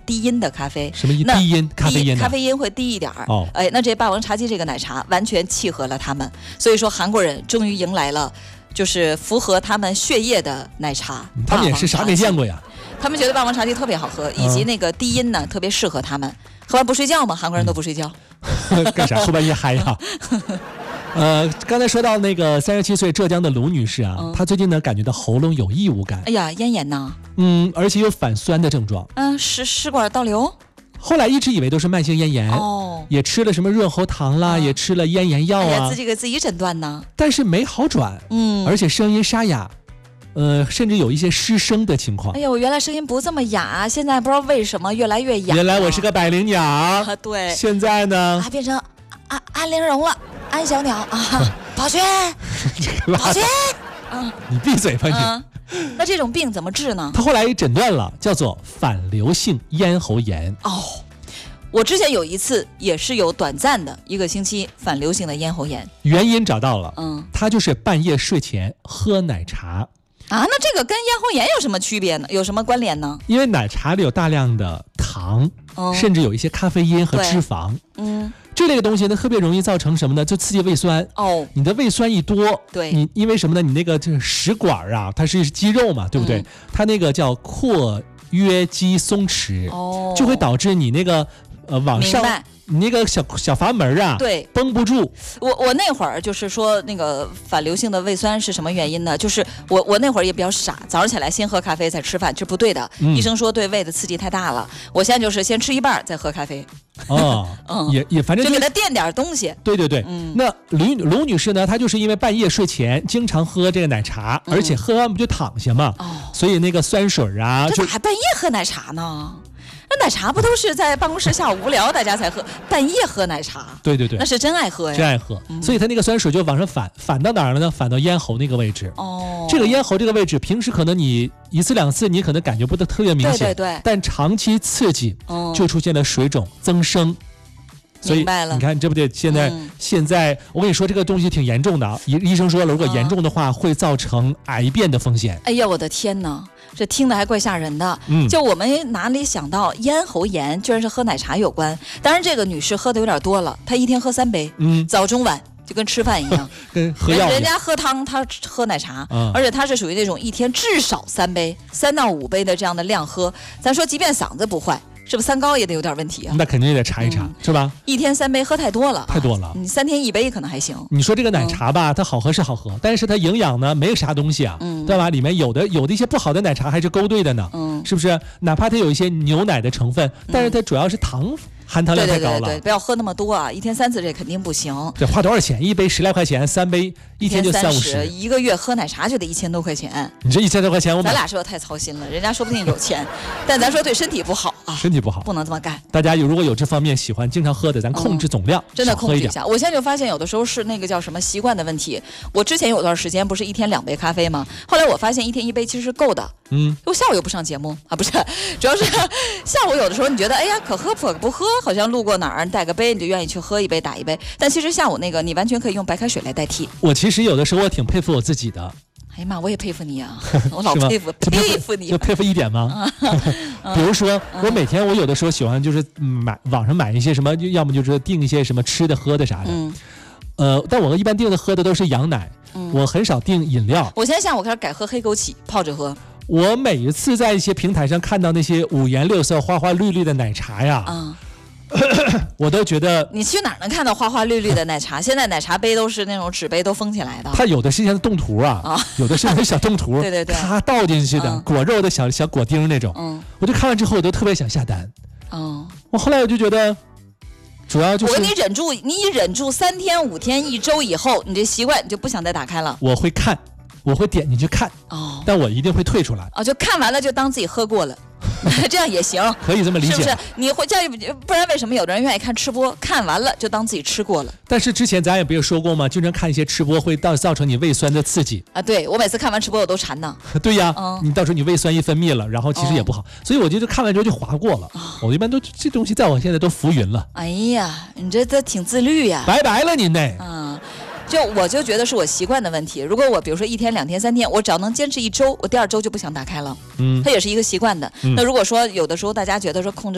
低因的咖啡。 什么低因？咖啡因？ 咖啡因会低一点哦。 那这霸王茶姬这个奶茶完全契合了他们，所以说韩国人终于迎来了就是符合他们血液的奶茶。 他们也是啥没见过呀？ 他们觉得霸王茶姬特别好喝，以及那个低因呢特别适合他们。喝完不睡觉吗？韩国人都不睡觉。 干啥？后半夜嗨呀？刚才说到那个37岁浙江的卢女士啊，她最近呢感觉到喉咙有异物感。 哎呀，咽炎呢？ 而且有反酸的症状。 食管倒流。 后来一直以为都是慢性咽炎，也吃了什么润喉糖啦，也吃了咽炎药啊， 自己给自己诊断呢。 但是没好转，而且声音沙哑。甚至有一些失声的情况。 哎呀，我原来声音不这么哑，现在不知道为什么越来越哑。 原来我是个百灵鸟， 对。 现在呢？ 变成安陵容了，安小鸟啊，宝娟，宝娟， 你闭嘴吧你。 那这种病怎么治呢？ 他后来诊断了，叫做反流性咽喉炎。 我之前有一次也是有短暂的1个星期反流性的咽喉炎， 原因找到了，他就是半夜睡前喝奶茶。 那这个跟咽喉炎有什么区别呢？有什么关联呢？ 因为奶茶里有大量的糖，甚至有一些咖啡因和脂肪。这类的东西呢，特别容易造成什么呢？就刺激胃酸。你的胃酸一多， 对， 你因为什么呢？你那个就是食管啊，它是肌肉嘛，对不对？它那个叫括约肌松弛，就会导致你那个往上。你那个小阀门啊， 对， 绷不住。 我那会儿就是说那个反流性的胃酸是什么原因呢？就是我那会儿也比较傻，早上起来先喝咖啡再吃饭，这不对的。医生说对胃的刺激太大了。我现在就是先吃一半再喝咖啡。 也反正就给他垫点东西。 对。那卢女士呢，她就是因为半夜睡前经常喝这个奶茶，而且喝完不就躺下嘛，所以那个酸水啊， 这咋还半夜喝奶茶呢？那奶茶不都是在办公室下午无聊大家才喝，半夜喝奶茶？对， 那是真爱喝呀， 真爱喝。所以它那个酸水就往上反到哪儿了呢？反到咽喉那个位置。这个咽喉这个位置，平时可能你1次2次你可能感觉不得特别明显， 对， 但长期刺激就出现了水肿增生。所以你看，这不对？现在我跟你说，这个东西挺严重的啊！医生说了，如果严重的话，会造成癌变的风险。 哎呀，我的天哪！这听的还怪吓人的。就我们哪里想到咽喉炎居然是和奶茶有关？当然，这个女士喝的有点多了，她一天喝3杯，早中晚就跟吃饭一样， 跟喝药一样。 人家喝汤，她喝奶茶，而且她是属于那种一天至少3杯，3到5杯的这样的量喝。咱说，即便嗓子不坏。是不是3高也得有点问题啊？ 那肯定也得查一查，是吧？ 一天3杯喝太多了，你3天1杯可能还行。 你说这个奶茶吧，它好喝是好喝，但是它营养呢没有啥东西啊，对吧？里面有的一些不好的奶茶还是勾兑的呢，是不是？哪怕它有一些牛奶的成分，但是它主要是含糖量太高了。 对，不要喝那么多啊！一天3次这肯定不行。 对，花多少钱？一杯10来块钱，3杯一天就30， 一个月喝奶茶就得1000多块钱。 你这1000多块钱， 咱俩是不是太操心了？人家说不定有钱，但咱说对身体不好啊， 身体不好， 不能这么干。 大家如果有这方面喜欢经常喝的，咱控制总量， 真的控制一下。我现在就发现有的时候是那个叫什么习惯的问题。我之前有段时间不是一天2杯咖啡吗？后来我发现一天1杯其实是够的。我下午又不上节目啊，不是，主要是下午有的时候你觉得哎呀可喝可不喝，好像路过哪儿带个杯你就愿意去喝1杯打1杯，但其实下午那个你完全可以用白开水来代替。 我其实有的时候我挺佩服我自己的。 哎呀妈，我也佩服你啊！我老佩服你， 就佩服一点吗？比如说，我每天我有的时候喜欢就是网上买一些什么，要么就是订一些什么吃的喝的啥的。但我一般订的喝的都是羊奶，我很少订饮料。 我现在下午开始改喝黑枸杞泡着喝。 我每一次在一些平台上看到那些5颜6色、花花绿绿的奶茶呀，我都觉得。 你去哪儿能看到花花绿绿的奶茶？现在奶茶杯都是那种纸杯都封起来的。 它有的是像动图有的是那小动图， 对， 它倒进去的果肉的小果丁那种。我就看完之后，我都特别想下单。我后来我就觉得。主要就是你忍住3天5天1周以后，你这习惯你就不想再打开了。 我会看，我会点进去看，但我一定会退出来。 就看完了就当自己喝过了。这样也行， 可以这么理解， 是不是？你会这样，不然为什么有的人愿意看吃播？看完了就当自己吃过了。 但是之前咱也不是说过吗？经常看一些吃播会造成你胃酸的刺激啊。对，我每次看完吃播我都馋呢。 对呀，你到时候你胃酸一分泌了，然后其实也不好，所以我就看完之后就划过了。我一般都这东西在我现在都浮云了。 哎呀，你这挺自律呀。 拜拜了您呢。 我就觉得是我习惯的问题。如果我比如说1天2天3天，我只要能坚持1周，我第2周就不想打开了。它也是一个习惯的。那如果说有的时候大家觉得说控制